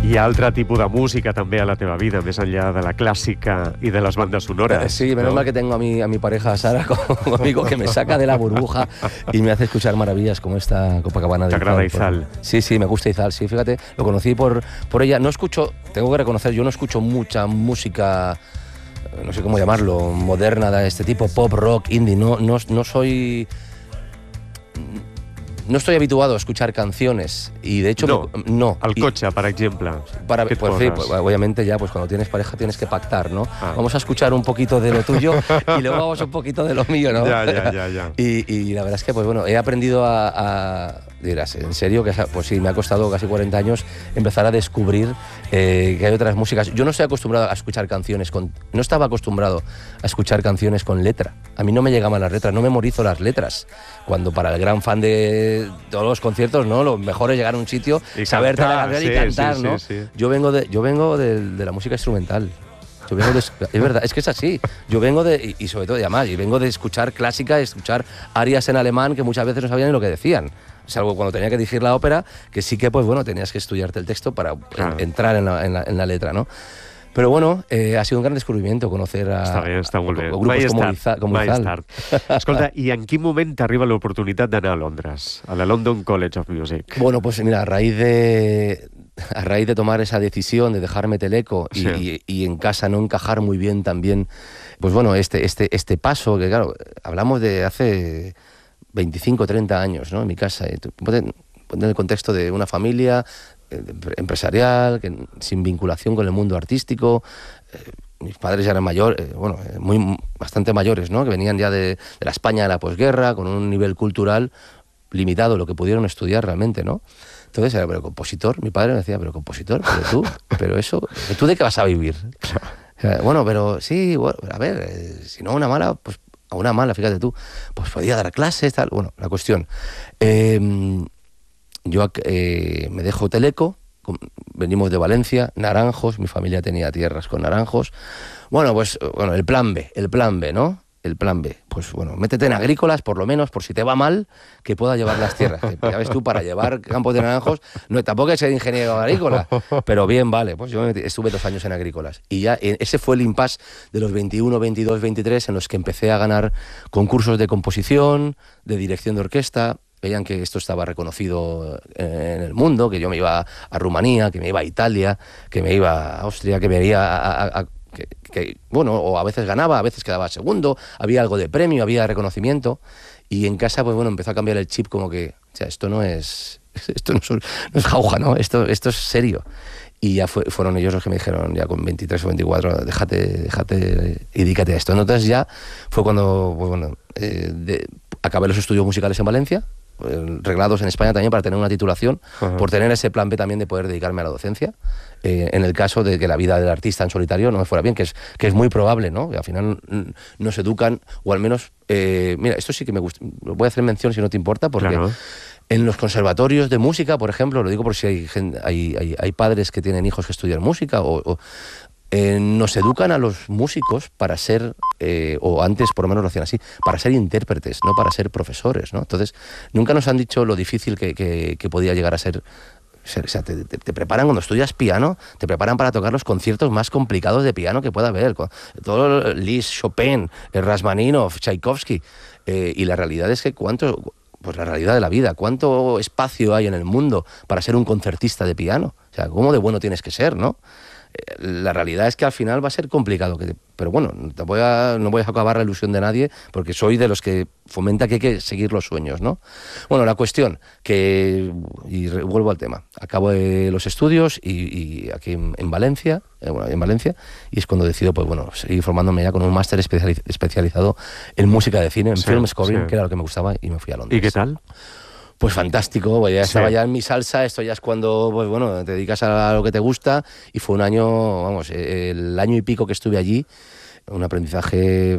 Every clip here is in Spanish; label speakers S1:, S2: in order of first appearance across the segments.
S1: Hi ha altre tipus de música també a la teva vida, més enllà de la clàssica y de las bandas sonoras.
S2: Sí, menos mal que tengo a mi pareja Sara conmigo, que me saca de la burbuja y me hace escuchar maravillas como esta Copacabana de
S1: Izal. ¿Te agrada Izal?
S2: Sí, me gusta Izal, sí, fíjate, lo conocí por ella. No escucho, tengo que reconocer, yo no escucho mucha música, no sé cómo llamarlo, moderna de este tipo, pop, rock, indie, no soy... No estoy habituado a escuchar canciones y de hecho no.
S1: Al cotxe, per exemple.
S2: Pues sí, pues, obviamente ya pues cuando tienes pareja tienes que pactar, ¿no? Vamos a escuchar un poquito de lo tuyo y luego vamos un poquito de lo mío, ¿no?
S1: Ya.
S2: Y la verdad es que pues bueno, he aprendido dirás, en serio, que pues sí, me ha costado casi 40 años empezar a descubrir que hay otras músicas. Yo no estoy acostumbrado a escuchar canciones no estaba acostumbrado a escuchar canciones con letra. A mí no me llegaban las letras, no memorizo las letras. Cuando para el gran fan de todos los conciertos, ¿no? Lo mejor es llegar a un sitio, saberte la canción y cantar, ¿no?
S1: Sí.
S2: Yo vengo de la música instrumental. Es verdad, es que es así. Yo vengo y sobre todo, además, y vengo de escuchar clásica, de escuchar arias en alemán que muchas veces no sabían ni lo que decían. Salvo cuando tenía que dirigir la ópera, que sí que, pues bueno, tenías que estudiarte el texto para entrar en la letra, ¿no? Però bueno, ha sigut un gran descobriment conocer a
S1: està molt bé.
S2: Grupos como Izal.
S1: Escolta, i en quin moment t'arriba l'oportunitat d'anar a Londres, a la London College of Music?
S2: Bueno, pues mira, a raíz de tomar esa decisión de dejarme Teleco y en casa no encajar muy bien también, pues bueno, este paso, que claro, hablamos de hace 25, 30 años, ¿no? En mi casa. Ponte en el contexto de una familia empresarial, sin vinculación con el mundo artístico. Mis padres ya eran mayores, bastante mayores, ¿no? Que venían ya de la España de la posguerra, con un nivel cultural limitado, lo que pudieron estudiar realmente, ¿no? Entonces era, pero compositor, mi padre me decía, pero compositor, ¿tú de qué vas a vivir? Bueno, pero sí, bueno, a ver, si no una mala, pues a una mala, fíjate tú, pues podía dar clases, tal. Bueno, la cuestión. Yo me dejo Teleco, venimos de Valencia, naranjos, mi familia tenía tierras con naranjos. El plan B, ¿no? El plan B, pues bueno, métete en agrícolas, por lo menos, por si te va mal, que pueda llevar las tierras. Ya ves tú, para llevar campos de naranjos, no, tampoco hay que ser ingeniero agrícola, pero bien, vale, pues yo estuve 2 años en agrícolas. Y ya ese fue el impasse de los 21, 22, 23, en los que empecé a ganar concursos de composición, de dirección de orquesta. Veían que esto estaba reconocido en el mundo, que yo me iba a Rumanía, que me iba a Italia, que me iba a Austria, que me iba o a veces ganaba, a veces quedaba segundo, había algo de premio, había reconocimiento, y en casa, pues bueno, empezó a cambiar el chip como que, o sea, esto no es jauja, ¿no? Esto es serio. Y ya fueron ellos los que me dijeron, ya con 23 o 24, déjate y dedícate a esto. Entonces ya fue cuando, pues bueno, acabé los estudios musicales en Valencia, reglados en España también para tener una titulación, por tener ese plan B también de poder dedicarme a la docencia, en el caso de que la vida del artista en solitario no me fuera bien, que es muy probable, ¿no? Que al final nos educan, o al menos, mira, esto sí que me gusta, voy a hacer mención si no te importa, porque claro, en los conservatorios de música, por ejemplo, lo digo por si hay padres que tienen hijos que estudian música, nos educan a los músicos para ser, o antes por lo menos lo hacían así, para ser intérpretes, no para ser profesores, ¿no? Entonces, nunca nos han dicho lo difícil que podía llegar a ser. O sea, te preparan cuando estudias piano, te preparan para tocar los conciertos más complicados de piano que pueda haber. Todo Liszt, Chopin, Rachmaninoff, Tchaikovsky. Y la realidad es que pues la realidad de la vida, ¿cuánto espacio hay en el mundo para ser un concertista de piano? O sea, ¿cómo de bueno tienes que ser, no? La realidad es que al final va a ser complicado, pero bueno, no voy a acabar la ilusión de nadie, porque soy de los que fomenta que hay que seguir los sueños, ¿no? Bueno, la cuestión, vuelvo al tema, acabo los estudios y aquí en Valencia, y es cuando decido, pues bueno, seguir formándome ya con un máster especializado en música de cine, en film scoring, que era lo que me gustaba, y me fui a Londres.
S1: ¿Y qué tal?
S2: Pues fantástico, ya estaba ya en mi salsa, esto ya es cuando, pues bueno, te dedicas a lo que te gusta, y fue un año, el año y pico que estuve allí, un aprendizaje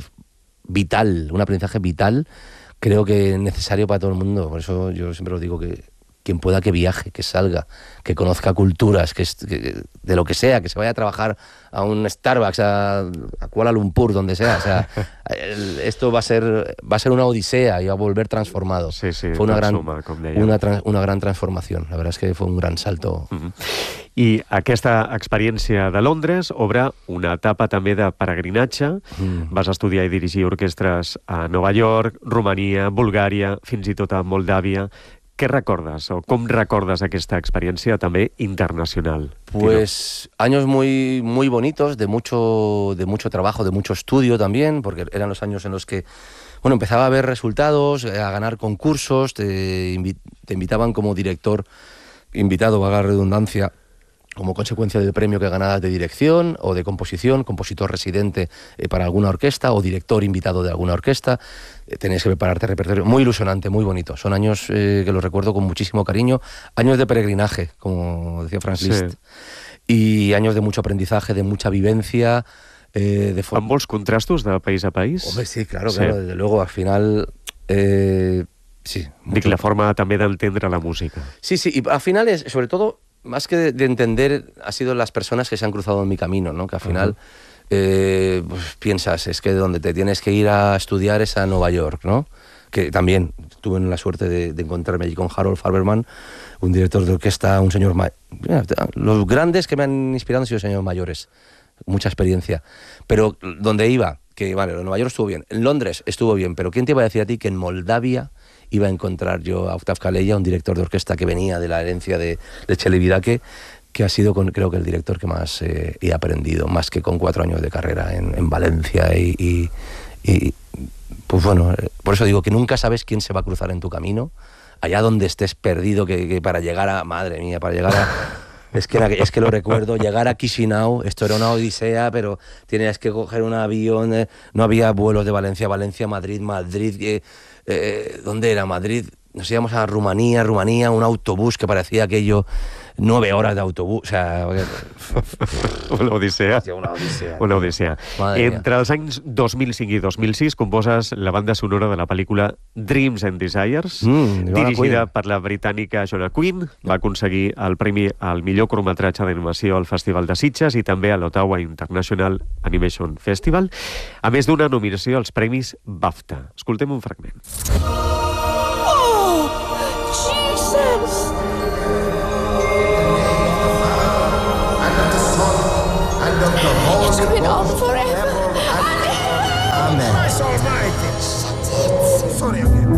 S2: vital, creo que necesario para todo el mundo. Por eso yo siempre os digo que quien pueda que viaje, que salga, que conozca culturas, que de lo que sea, que se vaya a trabajar a un Starbucks, a Kuala Lumpur, donde sea. O sea, esto va a ser una odisea y va a volver transformado.
S1: Sí,
S2: fue una gran transformación. La verdad es que fue un gran salto.
S1: I aquesta experiència de Londres obre una etapa també de peregrinatge. Vas estudiar i dirigir orquestres a Nova York, Romania, Bulgària, fins i tot a Moldàvia. Què recordes o com recordes aquesta experiència també internacional?
S2: Pues años muy, muy bonitos, de mucho trabajo, de mucho estudio también, porque eran los años en los que empezaba a ver resultados, a ganar concursos, te invitaban como director, invitado, valga la redundancia, como consecuencia del premio que ganabas de dirección o de composición, compositor residente para alguna orquesta o director invitado de alguna orquesta. Tenías que prepararte repertorio. Muy ilusionante, muy bonito. Son años que los recuerdo con muchísimo cariño. Años de peregrinaje, como decía Franz Liszt. Y años de mucho aprendizaje, de mucha vivencia.
S1: Amb molts contrastos de país a país?
S2: Hombre, sí, claro, desde luego. Al final... sí.
S1: Dic, la forma també d'entendre la música.
S2: Sí, y al final es, sobre todo... Más que de entender, ha sido las personas que se han cruzado en mi camino, ¿no? Que al final pues piensas, es que donde te tienes que ir a estudiar es a Nueva York, ¿no? Que también tuve la suerte de encontrarme allí con Harold Faberman, un director de orquesta, un señor mayor. Los grandes que me han inspirado han sido señores mayores, mucha experiencia. Pero donde iba, que vale, en Nueva York estuvo bien, en Londres estuvo bien, pero ¿quién te iba a decir a ti que en Moldavia iba a encontrar yo a Octav Calella, un director de orquesta que venía de la herencia de Celibidache, que ha sido, creo que el director que más he aprendido, más que con 4 años de carrera en Valencia y pues bueno, por eso digo que nunca sabes quién se va a cruzar en tu camino, allá donde estés perdido, que para llegar a, madre mía, para llegar a... Es que lo recuerdo, llegar a Chisinau, esto era una odisea, pero tenías que coger un avión, no había vuelos de Valencia, Madrid, ¿dónde era? Madrid, nos íbamos a Rumanía, un autobús que parecía aquello 9 horas de autobús, o sea...
S1: Una odissea. Una odissea. Entre els anys 2005 i 2006 composes la banda sonora de la pel·lícula Dreams and Desires, dirigida per la britànica Joanna Quinn. Va aconseguir el premi al millor curtmetratge d'animació al Festival de Sitges i també a l'Ottawa International Animation Festival, a més d'una nominació als premis BAFTA. Escoltem un fragment.
S3: Oh, Jesus! It's been on forever.
S4: Amen. Sorry again.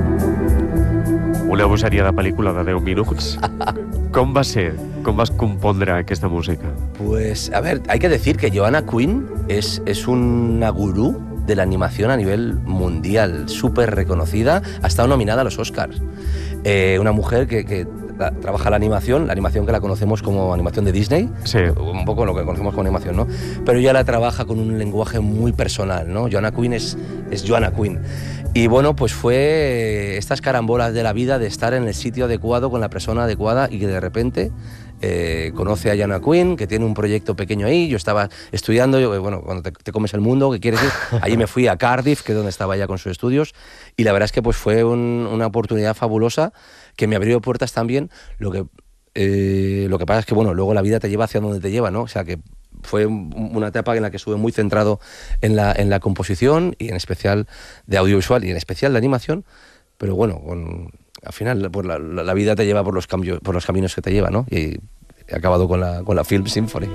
S1: Una bogeria de pel·lícula de 10 minuts. Com va ser? Com vas compondre aquesta música?
S2: Pues, a ver, hay que decir que Joanna Quinn es una gurú de la animación a nivel mundial, súper reconocida, ha estado nominada a los Oscars. Una mujer que trabaja la animación que la conocemos como animación de Disney,
S1: sí.
S2: Un poco lo que conocemos como animación, ¿no? Pero ella la trabaja con un lenguaje muy personal, ¿no? Joanna Quinn es Joanna Quinn. Y bueno, pues fue estas carambolas de la vida de estar en el sitio adecuado con la persona adecuada y que de repente conoce a Joanna Quinn, que tiene un proyecto pequeño ahí. Yo estaba estudiando, bueno, cuando te comes el mundo, ¿qué quieres decir? Allí me fui a Cardiff, que es donde estaba ella con sus estudios, y la verdad es que pues fue una oportunidad fabulosa que me abrió puertas también. Lo que pasa es que, bueno, luego la vida te lleva hacia donde te lleva, ¿no? O sea que fue una etapa en la que estuve muy centrado en la composición y en especial de audiovisual y en especial de animación, pero bueno, al final pues la vida te lleva por los caminos que te lleva, ¿no? Y he acabado con la Film Symphony.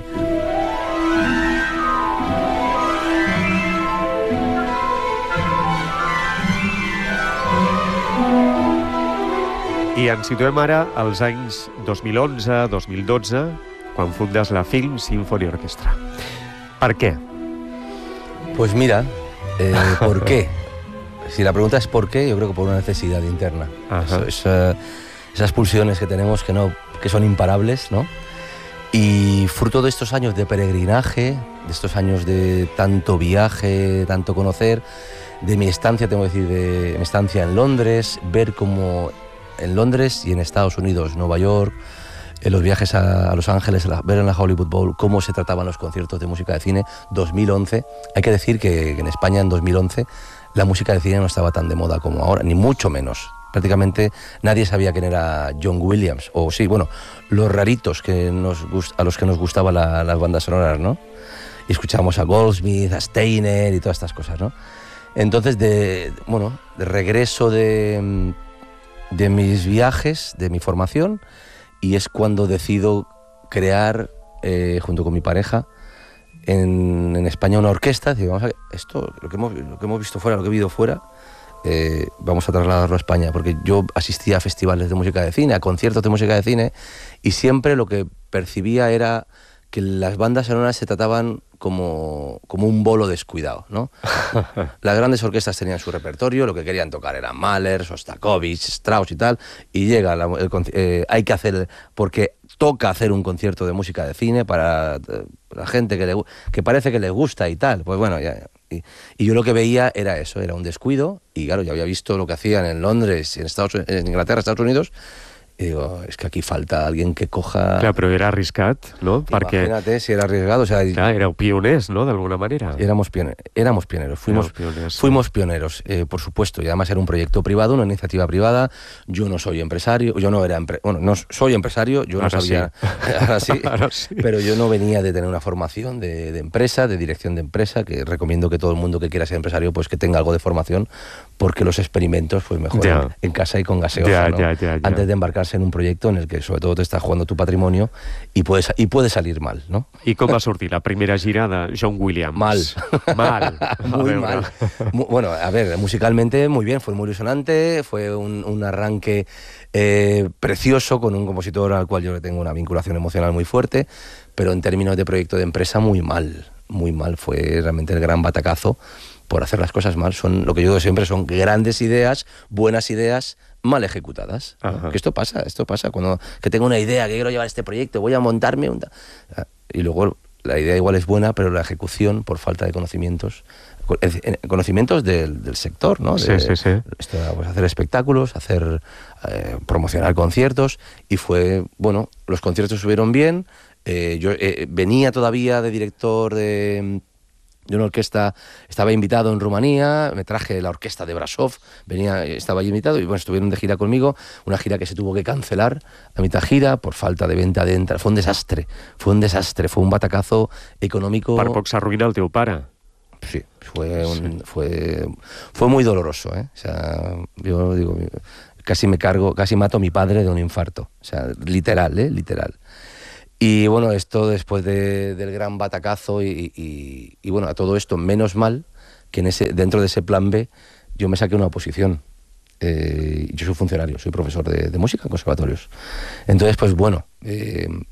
S1: I ens situem ara als anys 2011-2012, quan fundes la Film Symphony Orchestra. ¿Por qué?
S2: Pues mira, ¿por qué? Si la pregunta es ¿por qué? Yo creo que por una necesidad interna. Esas pulsiones que tenemos que son imparables, ¿no? Y fruto de estos años de peregrinaje, de estos años de tanto viaje, tanto conocer, de mi estancia, tengo que decir, de mi estancia en Londres, ver cómo en Londres y en Estados Unidos, Nueva York, en los viajes a Los Ángeles, ver en la Hollywood Bowl cómo se trataban los conciertos de música de cine, 2011. Hay que decir que en España en 2011 la música de cine no estaba tan de moda como ahora, ni mucho menos. prácticamente nadie sabía quién era John Williams, o sí, bueno, los raritos a los que nos gustaban las bandas sonoras, ¿no? Y escuchábamos a Goldsmith, a Steiner y todas estas cosas, ¿no? Entonces, de regreso de mis viajes, de mi formación, y es cuando decido crear, junto con mi pareja, en España una orquesta. Digo, vamos a, esto, lo que hemos visto fuera, lo que he vivido fuera, vamos a trasladarlo a España, porque yo asistía a festivales de música de cine, a conciertos de música de cine, y siempre lo que percibía era que las bandas sonoras se trataban como un bolo descuidado, ¿no? Las grandes orquestas tenían su repertorio, lo que querían tocar eran Mahler, Shostakovich, Strauss y tal, y llega hay que hacer, porque toca hacer un concierto de música de cine para la gente que parece que les gusta y tal. Pues bueno, y yo lo que veía era eso, era un descuido, y claro, yo había visto lo que hacían en Londres, en Inglaterra, Estados Unidos, y digo, es que aquí falta alguien que coja...
S1: Clar, però era arriscat, no?
S2: Imagínate si era arriesgado. O sea,
S1: clar, éreu pioners, no?, d'alguna manera.
S2: Éramos pioneros, fuimos pioneros, por supuesto, y además era un proyecto privado, una iniciativa privada. Yo no soy empresario, no soy empresario, yo ahora no sabía... Sí. Ahora sí, pero yo no venía de tener una formación de empresa, de dirección de empresa, que recomiendo que todo el mundo que quiera ser empresario, pues que tenga algo de formación, porque los experimentos, pues mejor en casa y con gaseosa, ¿no? Antes de embarcarse en un proyecto en el que sobre todo te estás jugando tu patrimonio y puede salir mal, ¿no?
S1: I com va sortir la primera gira de John Williams? Mal.
S2: Muy mal. Bueno, a ver, musicalmente muy bien, fue muy ilusionante, fue un arranque precioso con un compositor al cual yo le tengo una vinculación emocional muy fuerte, pero en términos de proyecto de empresa muy mal, fue realmente el gran batacazo por hacer las cosas mal. Son, lo que yo digo siempre, son grandes ideas, buenas ideas, mal ejecutadas. Que esto pasa cuando que tengo una idea, que quiero llevar este proyecto, voy a montarme y luego la idea igual es buena, pero la ejecución, por falta de conocimientos del sector, ¿no?
S1: Sí.
S2: Esto, pues, hacer espectáculos, promocionar conciertos, y fue, bueno, los conciertos estuvieron bien. Yo venía todavía de director de una orquesta, estaba invitado en Rumanía, me traje la orquesta de Brasov, estaba allí invitado, y bueno, estuvieron de gira conmigo, una gira que se tuvo que cancelar a mitad gira por falta de venta de entradas. Fue un desastre, fue un batacazo económico.
S1: Per poc s'arruïna el teu pare.
S2: Sí, fue muy doloroso, ¿eh? O sea, yo digo, casi mato a mi padre de un infarto, o sea, literal. Y bueno, esto después del gran batacazo y bueno, a todo esto, menos mal que dentro de ese plan B yo me saqué una oposición. Yo soy funcionario, soy profesor de música en conservatorios. Entonces, pues bueno,